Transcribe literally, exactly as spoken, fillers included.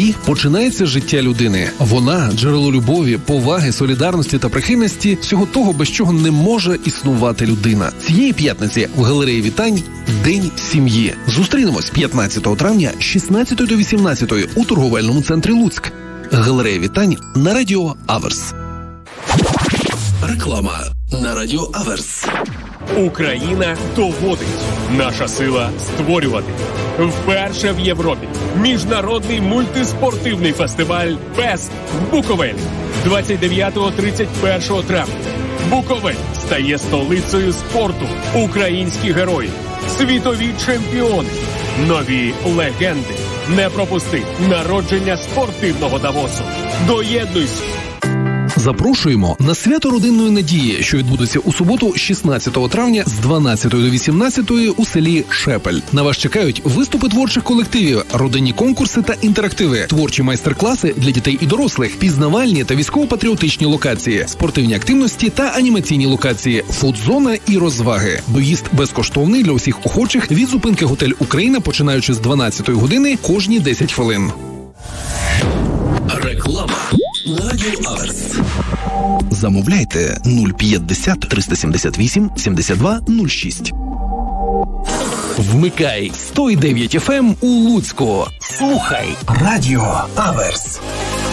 сім'ї починається життя людини. Вона – джерело любові, поваги, солідарності та прихильності, всього того, без чого не може існувати людина. Цієї п'ятниці в галереї вітань День сім'ї. Зустрінемось п'ятнадцятого травня з шістнадцятої до вісімнадцятої у торговельному центрі Луцьк. Галерея вітань на радіо Аверс. Реклама на радіо Аверс. Україна доводить. Наша сила створювати. Вперше в Європі. Міжнародний мультиспортивний фестиваль «Бест» в Буковелі. двадцять дев'ятого - тридцять першого травня. Буковель стає столицею спорту. Українські герої. Світові чемпіони. Нові легенди. Не пропусти народження спортивного Давосу. Доєднуйся. Запрошуємо на свято родинної надії, що відбудеться у суботу, шістнадцятого травня з дванадцятої до вісімнадцятої у селі Шепель. На вас чекають виступи творчих колективів, родинні конкурси та інтерактиви, творчі майстер-класи для дітей і дорослих, пізнавальні та військово-патріотичні локації, спортивні активності та анімаційні локації, фудзона і розваги. Доїзд безкоштовний для усіх охочих від зупинки «Готель Україна», починаючи з дванадцятої години кожні десять хвилин. Реклама на радіо Аверс. Замовляйте нуль п'ятдесят триста сімдесят вісім сімдесят два нуль шість. Вмикай сто дев'ять еф ем у Луцьку. Слухай радіо Аверс.